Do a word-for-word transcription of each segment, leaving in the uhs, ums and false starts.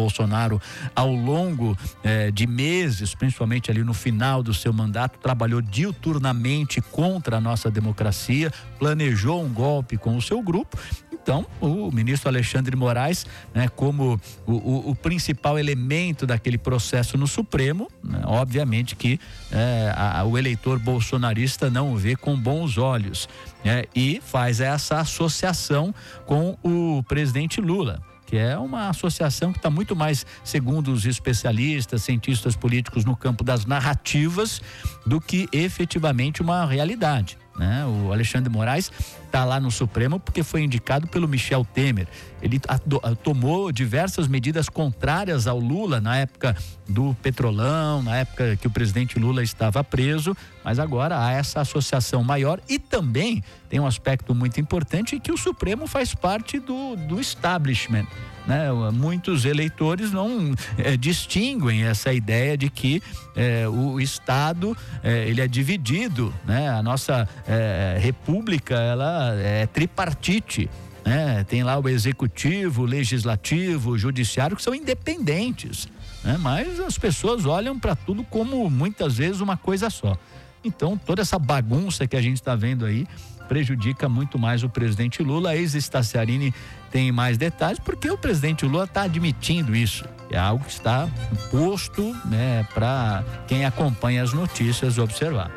Bolsonaro, ao longo eh, de meses, principalmente ali no final do seu mandato, trabalhou diuturnamente contra a nossa democracia, planejou um golpe com o seu grupo. Então, o ministro Alexandre de Moraes, né, como o, o, o principal elemento daquele processo no Supremo, né, obviamente que é, a, o eleitor bolsonarista não o vê com bons olhos, né, e faz essa associação com o presidente Lula, que é uma associação que está muito mais, segundo os especialistas, cientistas políticos, no campo das narrativas do que efetivamente uma realidade, né? O Alexandre de Moraes está lá no Supremo porque foi indicado pelo Michel Temer. Ele tomou diversas medidas contrárias ao Lula na época do Petrolão, na época que o presidente Lula estava preso, mas agora há essa associação maior e também tem um aspecto muito importante que o Supremo faz parte do, do establishment, né? Muitos eleitores não é, distinguem essa ideia de que é, o Estado é, ele é dividido, né? A nossa é, república, ela é tripartite, né? Tem lá o executivo, o legislativo, o judiciário, que são independentes, né? Mas as pessoas olham para tudo como muitas vezes uma coisa só. Então toda essa bagunça que a gente está vendo aí prejudica muito mais o presidente Lula. A ex-Staciarini tem mais detalhes, porque o presidente Lula está admitindo isso. É algo que está posto, né, para quem acompanha as notícias observar.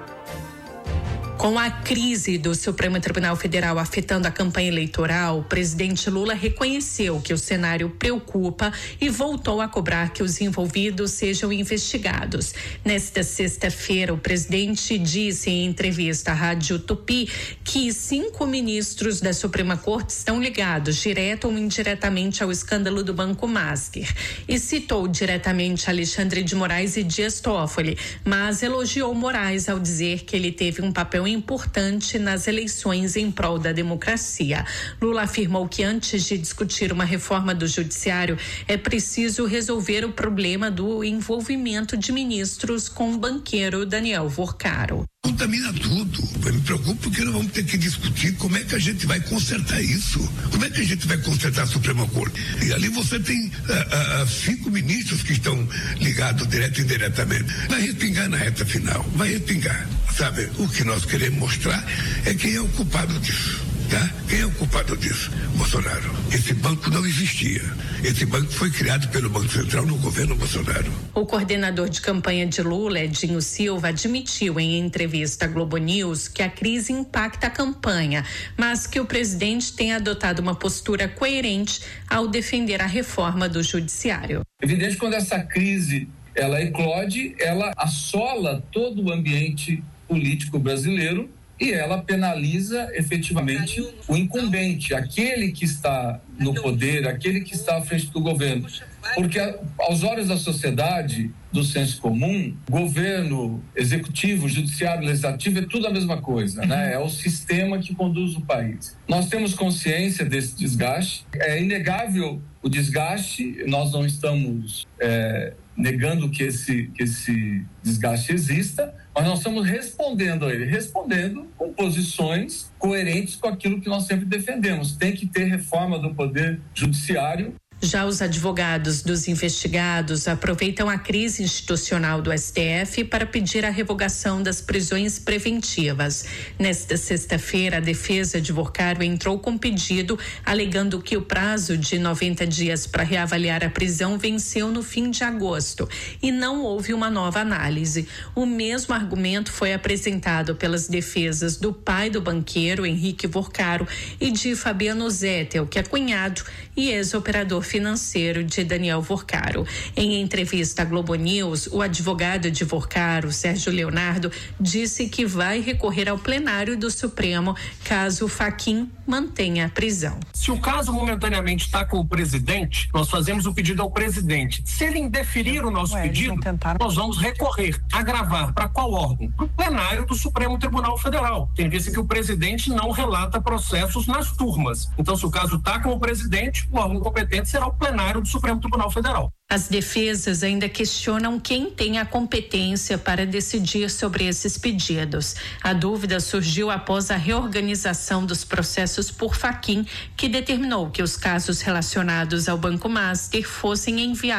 Com a crise do Supremo Tribunal Federal afetando a campanha eleitoral, o presidente Lula reconheceu que o cenário preocupa e voltou a cobrar que os envolvidos sejam investigados. Nesta sexta-feira, o presidente disse em entrevista à Rádio Tupi que cinco ministros da Suprema Corte estão ligados, direto ou indiretamente, ao escândalo do Banco Master. E citou diretamente Alexandre de Moraes e Dias Toffoli, mas elogiou Moraes ao dizer que ele teve um papel importante nas eleições em prol da democracia. Lula afirmou que antes de discutir uma reforma do judiciário é preciso resolver o problema do envolvimento de ministros com o banqueiro Daniel Vorcaro. Contamina tudo. Eu me preocupo porque nós vamos ter que discutir como é que a gente vai consertar isso. Como é que a gente vai consertar a Suprema Corte? E ali você tem uh, uh, cinco ministros que estão ligados direto e indiretamente. Vai respingar na reta final. Vai respingar. Sabe, o que nós queremos mostrar é quem é o culpado disso. Tá? Quem é o culpado disso? Bolsonaro. Esse banco não existia. Esse banco foi criado pelo Banco Central no governo Bolsonaro. O coordenador de campanha de Lula, Edinho Silva, admitiu em entrevista à Globo News que a crise impacta a campanha, mas que o presidente tem adotado uma postura coerente ao defender a reforma do judiciário. É evidente que quando essa crise ela eclode, ela assola todo o ambiente político brasileiro e ela penaliza efetivamente o incumbente, aquele que está no poder, aquele que está à frente do governo. Porque aos olhos da sociedade, do senso comum, governo, executivo, judiciário, legislativo é tudo a mesma coisa, né? É o sistema que conduz o país. Nós temos consciência desse desgaste, é inegável o desgaste, nós não estamos é, negando que esse, que esse desgaste exista, mas nós estamos respondendo a ele, respondendo com posições coerentes com aquilo que nós sempre defendemos. Tem que ter reforma do poder judiciário. Já os advogados dos investigados aproveitam a crise institucional do S T F para pedir a revogação das prisões preventivas. Nesta sexta-feira, a defesa de Vorcaro entrou com pedido alegando que o prazo de noventa dias para reavaliar a prisão venceu no fim de agosto e não houve uma nova análise. O mesmo argumento foi apresentado pelas defesas do pai do banqueiro, Henrique Vorcaro, e de Fabiano Zettel, que é cunhado e ex-operador financeiro de Daniel Vorcaro. Em entrevista à Globo News, o advogado de Vorcaro, Sérgio Leonardo, disse que vai recorrer ao plenário do Supremo caso o Fachin mantenha a prisão. Se o caso momentaneamente está com o presidente, nós fazemos o pedido ao presidente. Se ele indeferir o nosso Ué, pedido, nós vamos recorrer, agravar para qual órgão? Para o plenário do Supremo Tribunal Federal. Tem visto que o presidente não relata processos nas turmas. Então, se o caso está com o presidente, o órgão competente será o plenário do Supremo Tribunal Federal. As defesas ainda questionam quem tem a competência para decidir sobre esses pedidos. A dúvida surgiu após a reorganização dos processos por Fachin, que determinou que os casos relacionados ao Banco Master fossem enviados